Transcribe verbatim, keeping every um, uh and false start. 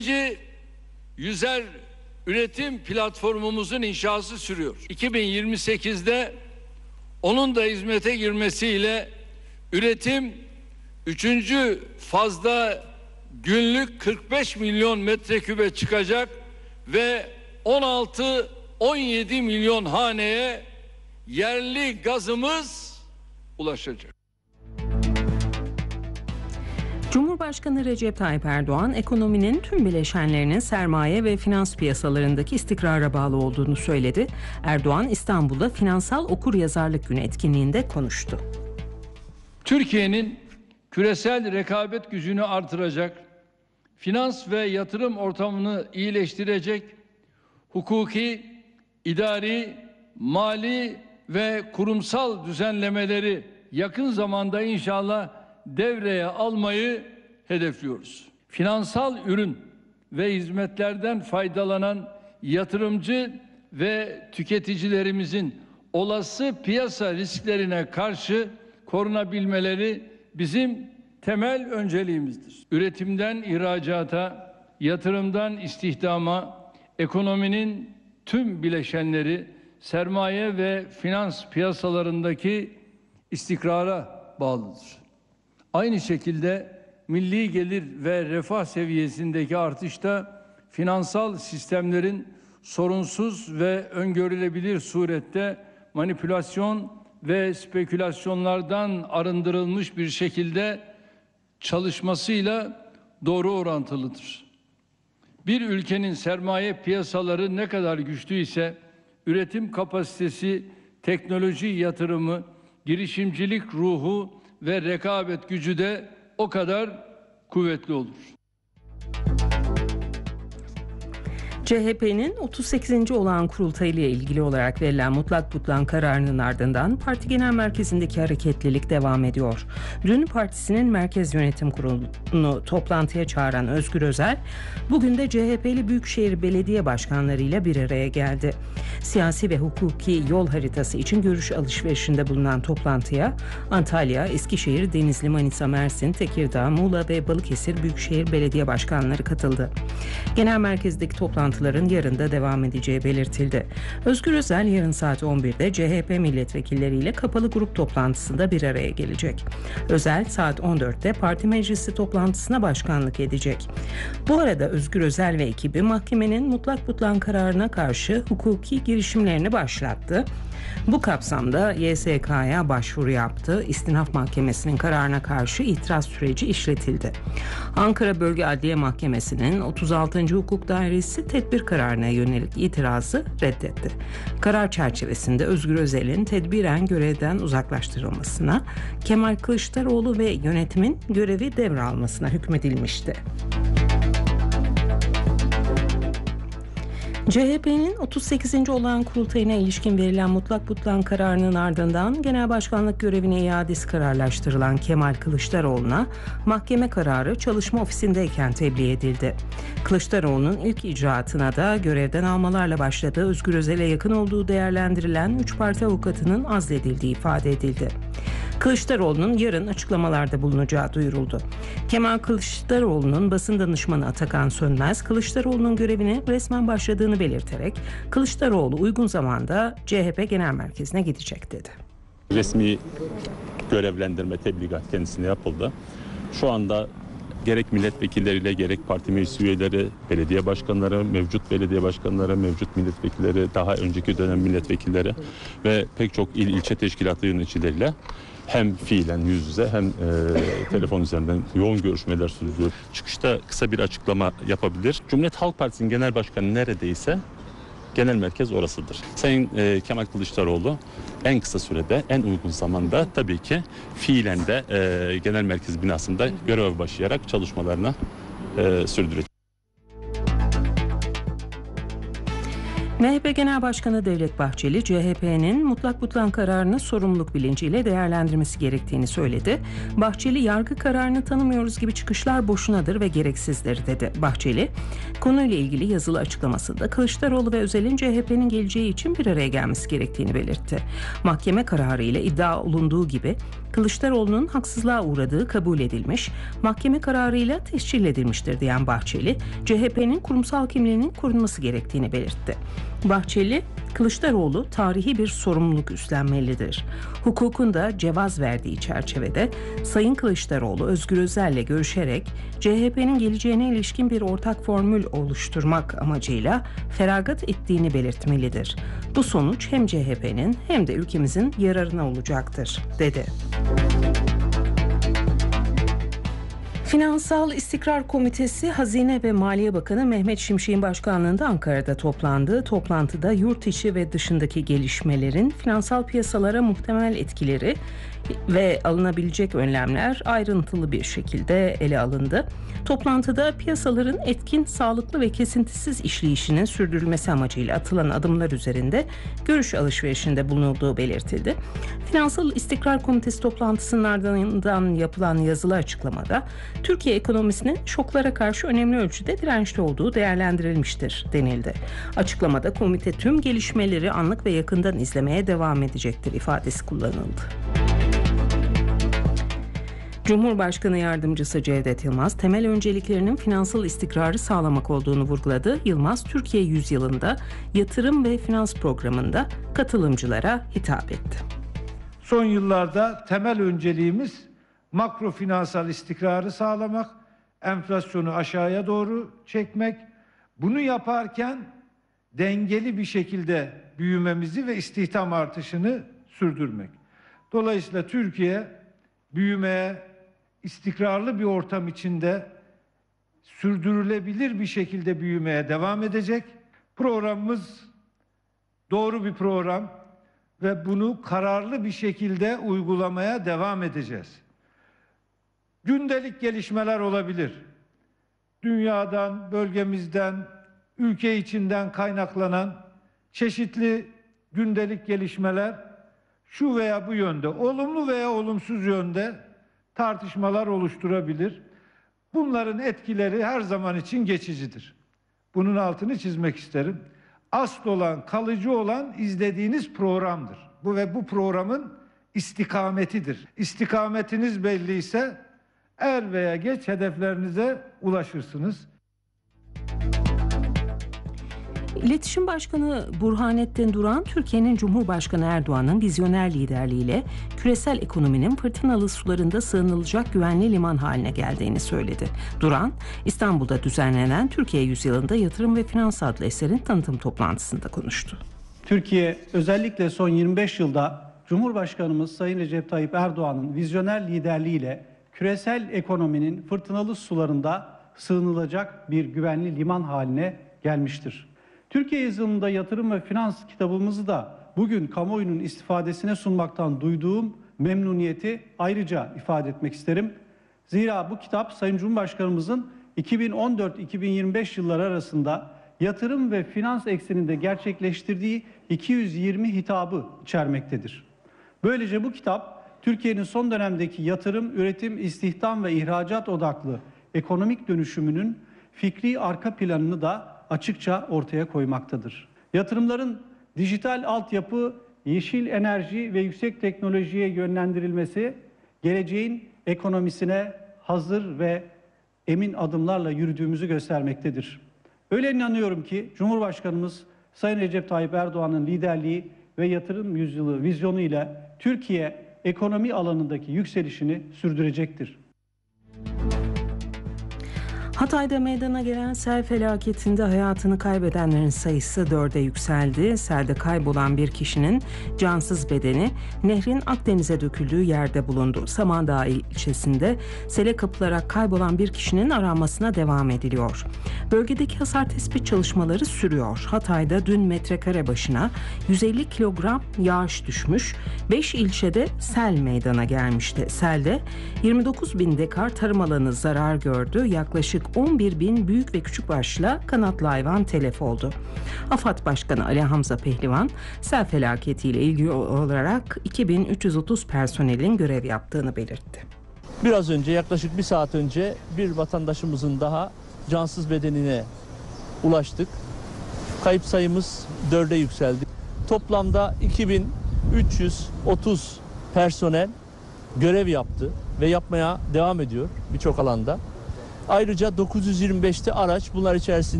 Yüzer üretim platformumuzun inşası sürüyor. iki bin yirmi sekizde onun da hizmete girmesiyle üretim üçüncü fazda günlük kırk beş milyon metrekübe çıkacak ve on altı on yedi milyon haneye yerli gazımız ulaşacak. Cumhurbaşkanı Recep Tayyip Erdoğan, ekonominin tüm bileşenlerinin sermaye ve finans piyasalarındaki istikrara bağlı olduğunu söyledi. Erdoğan, İstanbul'da Finansal Okuryazarlık Günü etkinliğinde konuştu. Türkiye'nin küresel rekabet gücünü artıracak, finans ve yatırım ortamını iyileştirecek, hukuki, idari, mali ve kurumsal düzenlemeleri yakın zamanda inşallah devreye almayı hedefliyoruz. Finansal ürün ve hizmetlerden faydalanan yatırımcı ve tüketicilerimizin olası piyasa risklerine karşı korunabilmeleri bizim temel önceliğimizdir. Üretimden ihracata, yatırımdan istihdama, ekonominin tüm bileşenleri sermaye ve finans piyasalarındaki istikrara bağlıdır. Aynı şekilde milli gelir ve refah seviyesindeki artışta finansal sistemlerin sorunsuz ve öngörülebilir surette manipülasyon ve spekülasyonlardan arındırılmış bir şekilde çalışmasıyla doğru orantılıdır. Bir ülkenin sermaye piyasaları ne kadar güçlü ise üretim kapasitesi, teknoloji yatırımı, girişimcilik ruhu ve rekabet gücü de o kadar kuvvetli olur. C H P'nin otuz sekizinci olağan kurultayı ile ilgili olarak verilen mutlak butlan kararının ardından parti genel merkezindeki hareketlilik devam ediyor. Dün partisinin Merkez Yönetim Kurulu'nu toplantıya çağıran Özgür Özel, bugün de C H P'li Büyükşehir Belediye Başkanlarıyla bir araya geldi. Siyasi ve hukuki yol haritası için görüş alışverişinde bulunan toplantıya Antalya, Eskişehir, Denizli, Manisa, Mersin, Tekirdağ, Muğla ve Balıkesir Büyükşehir Belediye Başkanları katıldı. Genel merkezdeki toplantı yarın da devam edeceği belirtildi. Özgür Özel yarın saat on birde C H P milletvekilleriyle kapalı grup toplantısında bir araya gelecek. Özel saat on dörtte parti meclisi toplantısına başkanlık edecek. Bu arada Özgür Özel ve ekibi mahkemenin mutlak butlan kararına karşı hukuki girişimlerini başlattı. Bu kapsamda Y S K'ya başvuru yaptı. İstinaf Mahkemesi'nin kararına karşı itiraz süreci işletildi. Ankara Bölge Adliye Mahkemesi'nin otuz altıncı Hukuk Dairesi tedbir kararına yönelik itirazı reddetti. Karar çerçevesinde Özgür Özel'in tedbiren görevden uzaklaştırılmasına, Kemal Kılıçdaroğlu ve yönetimin görevi devralmasına hükmedilmişti. C H P'nin otuz sekizinci olağan kurultayına ilişkin verilen mutlak butlan kararının ardından genel başkanlık görevine iadesi kararlaştırılan Kemal Kılıçdaroğlu'na mahkeme kararı çalışma ofisindeyken tebliğ edildi. Kılıçdaroğlu'nun ilk icraatına da görevden almalarla başladığı Özgür Özel'e yakın olduğu değerlendirilen üç parti avukatının azledildiği ifade edildi. Kılıçdaroğlu'nun yarın açıklamalarda bulunacağı duyuruldu. Kemal Kılıçdaroğlu'nun basın danışmanı Atakan Sönmez, Kılıçdaroğlu'nun görevine resmen başladığını belirterek Kılıçdaroğlu uygun zamanda C H P Genel Merkezi'ne gidecek dedi. Resmi görevlendirme tebligat kendisine yapıldı. Şu anda gerek milletvekilleriyle gerek parti meclis üyeleri, belediye başkanları, mevcut belediye başkanları, mevcut milletvekilleri, daha önceki dönem milletvekilleri ve pek çok il ilçe teşkilatı yöneticileriyle hem fiilen yüz yüze hem e, telefon üzerinden yoğun görüşmeler sürüyor. Çıkışta kısa bir açıklama yapabilir. Cumhuriyet Halk Partisi'nin genel başkanı neredeyse genel merkez orasıdır. Sayın e, Kemal Kılıçdaroğlu en kısa sürede, en uygun zamanda tabii ki fiilen de e, genel merkez binasında görev başlayarak çalışmalarına e, sürdürecek. M H P Genel Başkanı Devlet Bahçeli, C H P'nin mutlak butlan kararını sorumluluk bilinciyle değerlendirmesi gerektiğini söyledi. Bahçeli, yargı kararını tanımıyoruz gibi çıkışlar boşunadır ve gereksizdir dedi. Bahçeli, Konuyla ilgili yazılı açıklamasında Kılıçdaroğlu ve Özel'in C H P'nin geleceği için bir araya gelmesi gerektiğini belirtti. Mahkeme kararı ile iddia olunduğu gibi Kılıçdaroğlu'nun haksızlığa uğradığı kabul edilmiş, mahkeme kararıyla tescil edilmiştir diyen Bahçeli, C H P'nin kurumsal kimliğinin korunması gerektiğini belirtti. Bahçeli, Kılıçdaroğlu tarihi bir sorumluluk üstlenmelidir. Hukukun da cevaz verdiği çerçevede Sayın Kılıçdaroğlu Özgür Özel'le görüşerek C H P'nin geleceğine ilişkin bir ortak formül oluşturmak amacıyla feragat ettiğini belirtmelidir. Bu sonuç hem C H P'nin hem de ülkemizin yararına olacaktır, dedi. Finansal İstikrar Komitesi, Hazine ve Maliye Bakanı Mehmet Şimşek'in başkanlığında Ankara'da toplandı. Toplantıda yurt içi ve dışındaki gelişmelerin finansal piyasalara muhtemel etkileri ve alınabilecek önlemler ayrıntılı bir şekilde ele alındı. Toplantıda piyasaların etkin, sağlıklı ve kesintisiz işleyişinin sürdürülmesi amacıyla atılan adımlar üzerinde görüş alışverişinde bulunulduğu belirtildi. Finansal İstikrar Komitesi toplantısının ardından yapılan yazılı açıklamada Türkiye ekonomisinin şoklara karşı önemli ölçüde dirençli olduğu değerlendirilmiştir denildi. Açıklamada komite tüm gelişmeleri anlık ve yakından izlemeye devam edecektir ifadesi kullanıldı. Cumhurbaşkanı Yardımcısı Cevdet Yılmaz, temel önceliklerinin finansal istikrarı sağlamak olduğunu vurguladı. Yılmaz, Türkiye Yüzyılı'nda yatırım ve finans programında katılımcılara hitap etti. Son yıllarda temel önceliğimiz makro finansal istikrarı sağlamak, enflasyonu aşağıya doğru çekmek. Bunu yaparken dengeli bir şekilde büyümemizi ve istihdam artışını sürdürmek. Dolayısıyla Türkiye büyümeye, istikrarlı bir ortam içinde sürdürülebilir bir şekilde büyümeye devam edecek. Programımız doğru bir program ve bunu kararlı bir şekilde uygulamaya devam edeceğiz. Gündelik gelişmeler olabilir. Dünyadan, bölgemizden, ülke içinden kaynaklanan çeşitli gündelik gelişmeler şu veya bu yönde, olumlu veya olumsuz yönde tartışmalar oluşturabilir. Bunların etkileri her zaman için geçicidir. Bunun altını çizmek isterim. Asıl olan, kalıcı olan izlediğiniz programdır. Bu ve bu programın istikametidir. İstikametiniz belliyse er veya geç hedeflerinize ulaşırsınız. İletişim Başkanı Burhanettin Duran, Türkiye'nin Cumhurbaşkanı Erdoğan'ın vizyoner liderliğiyle küresel ekonominin fırtınalı sularında sığınılacak güvenli liman haline geldiğini söyledi. Duran, İstanbul'da düzenlenen Türkiye Yüzyılı'nda Yatırım ve Finans adlı eserin tanıtım toplantısında konuştu. Türkiye özellikle son yirmi beş yılda Cumhurbaşkanımız Sayın Recep Tayyip Erdoğan'ın vizyoner liderliğiyle küresel ekonominin fırtınalı sularında sığınılacak bir güvenli liman haline gelmiştir. Türkiye Yüzyılı'nda Yatırım ve Finans kitabımızı da bugün kamuoyunun istifadesine sunmaktan duyduğum memnuniyeti ayrıca ifade etmek isterim. Zira bu kitap Sayın Cumhurbaşkanımızın iki bin on dört iki bin yirmi beş yılları arasında yatırım ve finans ekseninde gerçekleştirdiği iki yüz yirmi hitabı içermektedir. Böylece bu kitap Türkiye'nin son dönemdeki yatırım, üretim, istihdam ve ihracat odaklı ekonomik dönüşümünün fikri arka planını da açıkça ortaya koymaktadır. Yatırımların dijital altyapı, yeşil enerji ve yüksek teknolojiye yönlendirilmesi geleceğin ekonomisine hazır ve emin adımlarla yürüdüğümüzü göstermektedir. Öyle inanıyorum ki Cumhurbaşkanımız Sayın Recep Tayyip Erdoğan'ın liderliği ve yatırım yüzyılı vizyonuyla Türkiye ekonomi alanındaki yükselişini sürdürecektir. Hatay'da meydana gelen sel felaketinde hayatını kaybedenlerin sayısı dörde yükseldi. Selde kaybolan bir kişinin cansız bedeni nehrin Akdeniz'e döküldüğü yerde bulundu. Samandağ ilçesinde sele kapılarak kaybolan bir kişinin aranmasına devam ediliyor. Bölgedeki hasar tespit çalışmaları sürüyor. Hatay'da dün metrekare başına yüz elli kilogram yağış düşmüş. beş ilçede sel meydana gelmişti. Selde yirmi dokuz bin dekar tarım alanı zarar gördü. Yaklaşık on bir bin büyük ve küçükbaşlı kanatlı hayvan telef oldu. AFAD Başkanı Ali Hamza Pehlivan, sel felaketiyle ilgili olarak iki bin üç yüz otuz personelin görev yaptığını belirtti. Biraz önce, yaklaşık bir saat önce bir vatandaşımızın daha cansız bedenine ulaştık. Kayıp sayımız dörde yükseldi. Toplamda iki bin üç yüz otuz personel görev yaptı ve yapmaya devam ediyor birçok alanda. Ayrıca dokuz yüz yirmi beşte araç, bunlar içerisinde